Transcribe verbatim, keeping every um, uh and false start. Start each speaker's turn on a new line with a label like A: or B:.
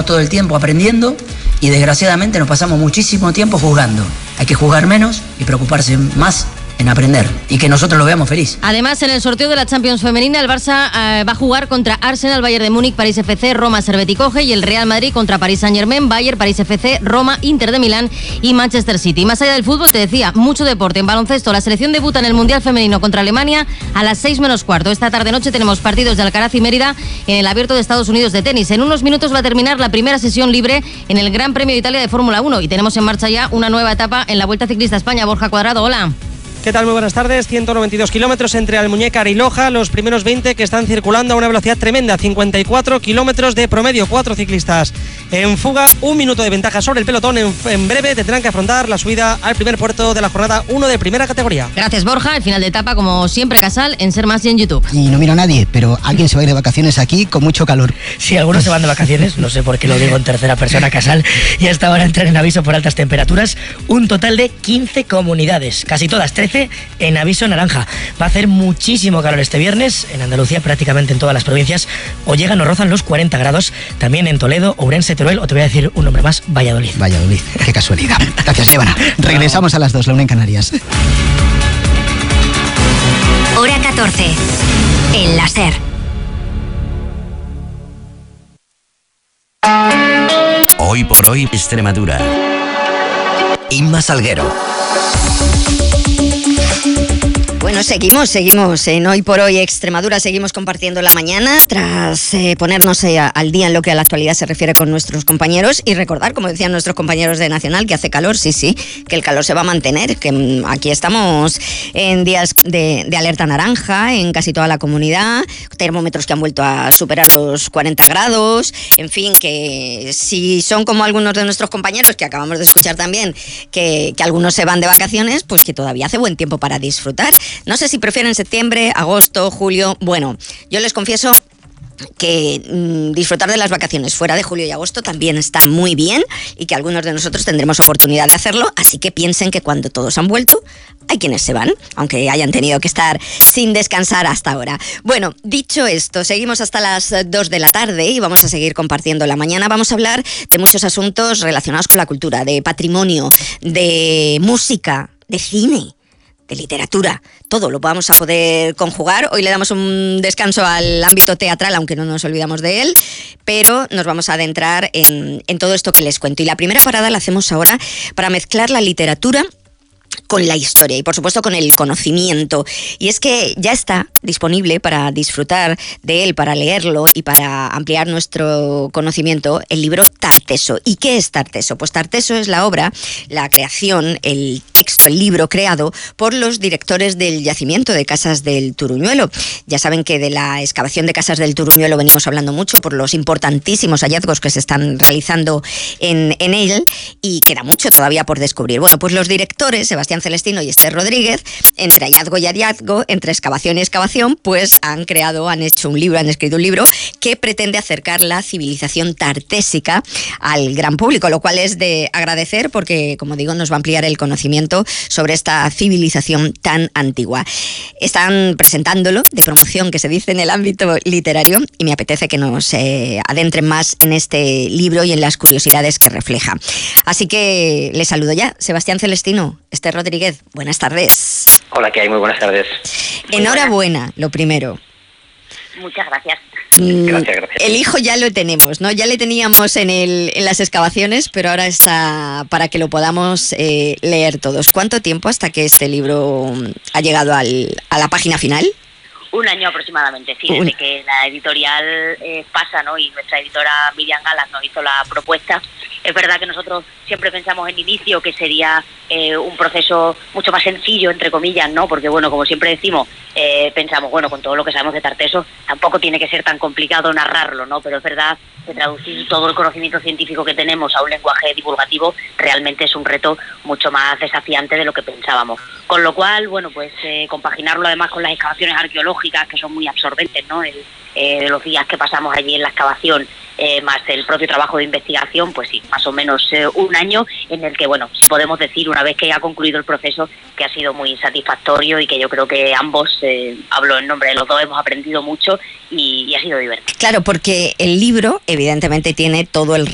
A: todo el tiempo aprendiendo y desgraciadamente nos pasamos muchísimo tiempo juzgando. Hay que juzgar menos y preocuparse más en aprender y que nosotros lo veamos feliz.
B: Además, en el sorteo de la Champions femenina, el Barça eh, va a jugar contra Arsenal, Bayern de Múnich, París F C, Roma, Servette y Coge, y el Real Madrid contra París Saint-Germain, Bayern, París F C, Roma, Inter de Milán y Manchester City. Más allá del fútbol, te decía, mucho deporte. En baloncesto, la selección debuta en el Mundial Femenino contra Alemania a las seis menos cuarto. Esta tarde-noche tenemos partidos de Alcaraz y Mérida en el Abierto de Estados Unidos de tenis. En unos minutos va a terminar la primera sesión libre en el Gran Premio de Italia de Fórmula uno y tenemos en marcha ya una nueva etapa en la Vuelta Ciclista a España. Borja Cuadrado, hola.
C: ¿Qué tal? Muy buenas tardes. ciento noventa y dos kilómetros entre Almuñécar y Loja, los primeros veinte que están circulando a una velocidad tremenda, cincuenta y cuatro kilómetros de promedio, cuatro ciclistas en fuga, un minuto de ventaja sobre el pelotón. En, en breve tendrán que afrontar la subida al primer puerto de la jornada uno de primera categoría.
B: Gracias, Borja. El final de etapa, como siempre, Casal, en Ser Más y en YouTube.
D: Y no miro a nadie, pero alguien se va a ir de vacaciones aquí con mucho calor.
E: Sí, algunos se van de vacaciones, no sé por qué lo digo en tercera persona, Casal, y hasta ahora entran en aviso por altas temperaturas, un total de quince comunidades, casi todas trece en aviso naranja. Va a hacer muchísimo calor este viernes, en Andalucía prácticamente en todas las provincias, o llegan o rozan los cuarenta grados, también en Toledo, Ourense, Teruel, o te voy a decir un nombre más, Valladolid.
D: Valladolid, qué casualidad. Gracias, Ivana. Regresamos a las dos, la una en Canarias.
F: Hora catorce, en la SER.
G: Hoy por hoy, Extremadura. Inma Salguero.
H: Bueno, seguimos, seguimos en Hoy por Hoy Extremadura, seguimos compartiendo la mañana tras eh, ponernos eh, al día en lo que a la actualidad se refiere con nuestros compañeros y recordar, como decían nuestros compañeros de Nacional, que hace calor, sí, sí, que el calor se va a mantener, que mm, aquí estamos en días de, de alerta naranja en casi toda la comunidad, termómetros que han vuelto a superar los cuarenta grados, en fin, que si son como algunos de nuestros compañeros que acabamos de escuchar también, que, que algunos se van de vacaciones, pues que todavía hace buen tiempo para disfrutar. No sé si prefieren septiembre, agosto, julio. Bueno, yo les confieso que mmm, disfrutar de las vacaciones fuera de julio y agosto también está muy bien y que algunos de nosotros tendremos oportunidad de hacerlo, así que piensen que cuando todos han vuelto hay quienes se van, aunque hayan tenido que estar sin descansar hasta ahora. Bueno, dicho esto, seguimos hasta las dos de la tarde y vamos a seguir compartiendo la mañana. Vamos a hablar de muchos asuntos relacionados con la cultura, de patrimonio, de música, de cine, de literatura, todo lo vamos a poder conjugar. Hoy le damos un descanso al ámbito teatral, aunque no nos olvidamos de él, pero nos vamos a adentrar en, en todo esto que les cuento. Y la primera parada la hacemos ahora para mezclar la literatura con la historia y por supuesto con el conocimiento, y es que ya está disponible para disfrutar de él, para leerlo y para ampliar nuestro conocimiento, el libro Tarteso. ¿Y qué es Tarteso? Pues Tarteso es la obra, la creación, el texto, el libro creado por los directores del yacimiento de Casas del Turuñuelo. Ya saben que de la excavación de Casas del Turuñuelo venimos hablando mucho por los importantísimos hallazgos que se están realizando en, en él, y queda mucho todavía por descubrir. Bueno, pues los directores, Sebastián Celestino y Esther Rodríguez, entre hallazgo y hallazgo, entre excavación y excavación, pues han creado, han hecho un libro, han escrito un libro que pretende acercar la civilización tartésica al gran público, lo cual es de agradecer porque, como digo, nos va a ampliar el conocimiento sobre esta civilización tan antigua. Están presentándolo de promoción, que se dice en el ámbito literario, y me apetece que nos eh, adentren más en este libro y en las curiosidades que refleja. Así que les saludo ya. Sebastián Celestino, Esther Rodríguez, buenas tardes.
I: Hola, ¿qué hay? Muy buenas tardes.
H: Enhorabuena, lo primero.
I: Muchas gracias.
H: Mm,
I: gracias, gracias.
H: El hijo ya lo tenemos, ¿no? Ya le teníamos en, el, en las excavaciones, pero ahora está para que lo podamos eh, leer todos. ¿Cuánto tiempo hasta que este libro ha llegado al, a la página final?
I: Un año aproximadamente, sí, desde Un... que la editorial eh, pasa, ¿no? Y nuestra editora Miriam Galas nos hizo la propuesta. Es verdad que nosotros siempre pensamos en inicio que sería eh, un proceso mucho más sencillo, entre comillas, ¿no? Porque, bueno, como siempre decimos, eh, pensamos, bueno, con todo lo que sabemos de Tarteso, tampoco tiene que ser tan complicado narrarlo, ¿no? Pero es verdad que traducir todo el conocimiento científico que tenemos a un lenguaje divulgativo realmente es un reto mucho más desafiante de lo que pensábamos. Con lo cual, bueno, pues eh, compaginarlo además con las excavaciones arqueológicas, que son muy absorbentes, ¿no? El, eh, de los días que pasamos allí en la excavación, eh, más el propio trabajo de investigación, pues sí, más o menos eh, un año en el que, bueno, sí podemos decir, una vez que ha concluido el proceso, que ha sido muy satisfactorio y que yo creo que ambos, eh, hablo en nombre de los dos, hemos aprendido mucho y, y ha sido divertido.
H: Claro, porque el libro evidentemente tiene todo el